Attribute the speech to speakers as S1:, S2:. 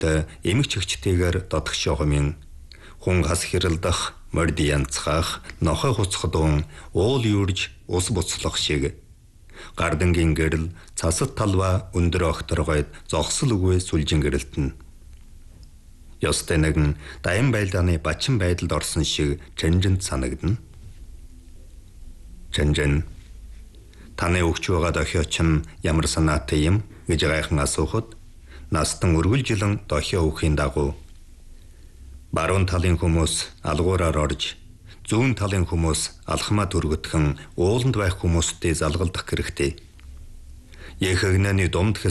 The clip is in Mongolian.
S1: морьтой эмэгч хөгчтэйгээр додгч явмын хүн хас хэрэлдэх морьд янцхах нохой хуцхдун уул юурж ус буцлах шиг гардангийн гэрэл цасат талва өндөр огторгойд зогсол үгүй сүлжин гэрэлтэн ёстой нэгэн дайм байлдааны бачин байдалд орсон шиг чанжинд санагдана. Чанжин таны өгч байгаа дохиоч нь ямар санаатай юм гэж гайхан асуухад настан өргөлжилэн дохио өгөхийн дагуу баруун талын хүмүүс алгуураар орж зүүн талын хүмүүс алхмаа төргөтгөн ууланд байх хүмүүстэй залгалдах хэрэгтэй. Ехэгнэний думд